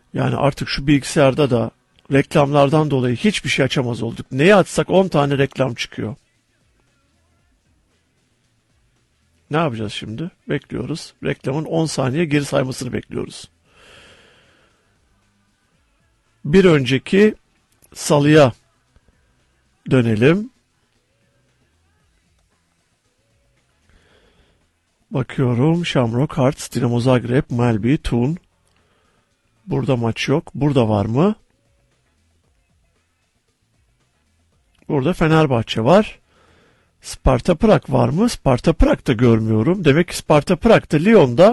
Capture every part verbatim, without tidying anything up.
Yani artık şu bilgisayarda da reklamlardan dolayı hiçbir şey açamaz olduk. Neyi açsak on tane reklam çıkıyor. Ne yapacağız şimdi? Bekliyoruz. Reklamın on saniye geri saymasını bekliyoruz. Bir önceki salıya dönelim. Bakıyorum. Shamrock Hearts, Dinamo Zagreb, Malby, Thun. Burada maç yok. Burada var mı? Burada Fenerbahçe var. Sparta Prag var mı? Sparta Prag'da görmüyorum. Demek ki Sparta Prag'da, Lyon'da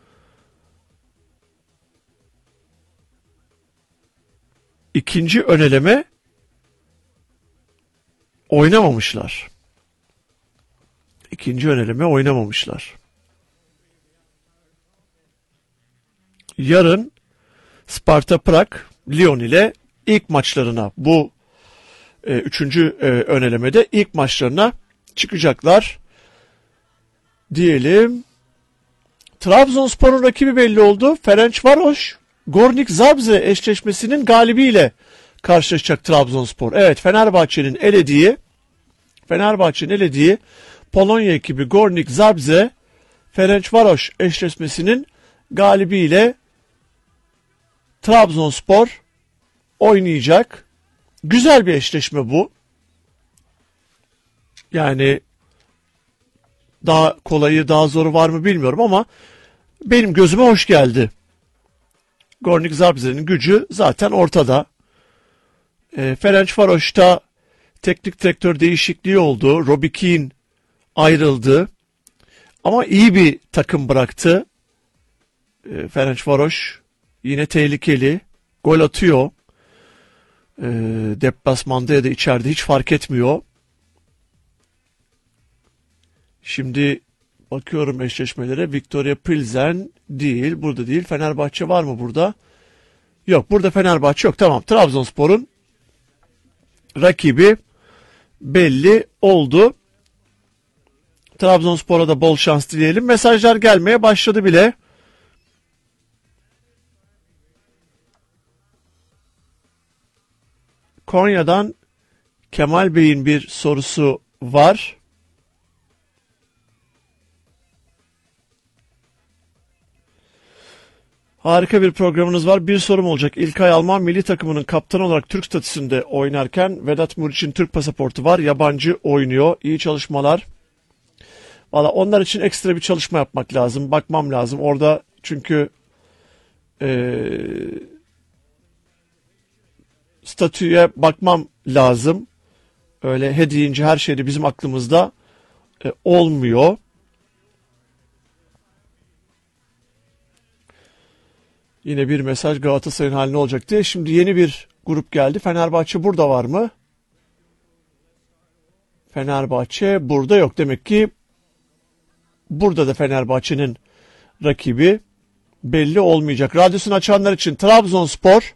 ikinci öneleme oynamamışlar. İkinci öneleme oynamamışlar. Yarın Sparta Prag, Lyon ile ilk maçlarına, bu e, üçüncü e, önelemede ilk maçlarına çıkacaklar diyelim. Trabzonspor'un rakibi belli oldu. Ferencvaros, Gornik Zabrze eşleşmesinin galibiyle karşılaşacak Trabzonspor. Evet, Fenerbahçe'nin elediği Fenerbahçe'nin elediği Polonya ekibi Gornik Zabrze, Ferencvaros eşleşmesinin galibiyle Trabzonspor oynayacak. Güzel bir eşleşme bu. Yani daha kolayı, daha zoru var mı bilmiyorum ama benim gözüme hoş geldi. Gornik Zabrze'nin gücü zaten ortada. E, Ferencvaros'ta teknik direktör değişikliği oldu. Robbie Keane ayrıldı. Ama iyi bir takım bıraktı. E, Ferencvaros yine tehlikeli. Gol atıyor. E, deplasmanda ya da içeride hiç fark etmiyor. Şimdi bakıyorum eşleşmelere. Viktoria Pilsen değil. Burada değil. Fenerbahçe var mı burada? Yok. Burada Fenerbahçe yok. Tamam. Trabzonspor'un rakibi belli oldu. Trabzonspor'a da bol şans dileyelim. Mesajlar gelmeye başladı bile. Konya'dan Kemal Bey'in bir sorusu var. Harika bir programınız var. Bir sorum olacak. İlkay Alman milli takımının kaptanı olarak Türk statüsünde oynarken Vedat Muriç'in Türk pasaportu var. Yabancı oynuyor. İyi çalışmalar. Valla onlar için ekstra bir çalışma yapmak lazım. Bakmam lazım. Orada çünkü ee, statüye bakmam lazım. Öyle he deyince her şeyde bizim aklımızda e, olmuyor. Yine bir mesaj, Galatasaray'ın hali ne olacak diye. Şimdi yeni bir grup geldi. Fenerbahçe burada var mı? Fenerbahçe burada yok. Demek ki burada da Fenerbahçe'nin rakibi belli olmayacak. Radyosunu açanlar için Trabzonspor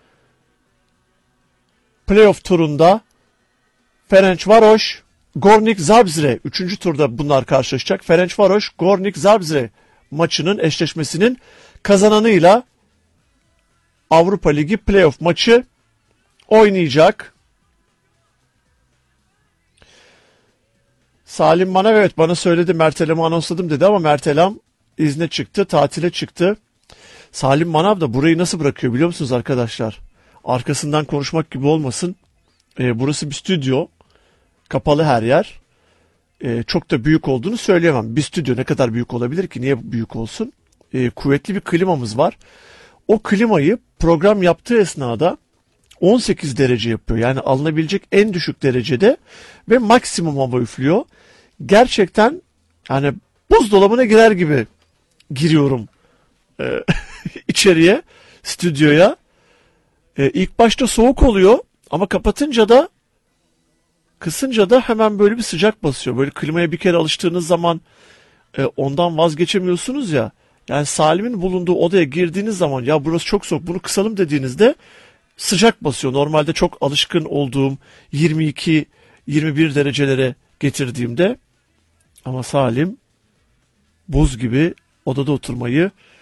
playoff turunda Ferencvaros, Gornik Zabrze üçüncü turda bunlar karşılaşacak. Ferencvaros, Gornik Zabrze maçının eşleşmesinin kazananıyla Avrupa Ligi playoff maçı oynayacak. Salim Manav evet bana söyledi, Mertelam'ı anonsladım dedi ama Mertelam izne çıktı, tatile çıktı. Salim Manav da burayı nasıl bırakıyor biliyor musunuz arkadaşlar? Arkasından konuşmak gibi olmasın. E, burası bir stüdyo. Kapalı her yer. E, çok da büyük olduğunu söyleyemem. Bir stüdyo ne kadar büyük olabilir ki? Niye büyük olsun? E, kuvvetli bir klimamız var. O klimayı program yaptığı esnada on sekiz derece yapıyor. Yani alınabilecek en düşük derecede ve maksimum hava üflüyor. Gerçekten yani buzdolabına girer gibi giriyorum e, içeriye, stüdyoya. E, ilk başta soğuk oluyor ama kapatınca da, kısınca da hemen böyle bir sıcak basıyor. Böyle klimaya bir kere alıştığınız zaman e, ondan vazgeçemiyorsunuz ya. Yani Salim'in bulunduğu odaya girdiğiniz zaman ya burası çok soğuk, bunu kısalım dediğinizde sıcak basıyor. Normalde çok alışkın olduğum yirmi iki yirmi bir derecelere getirdiğimde, ama Salim buz gibi odada oturmayı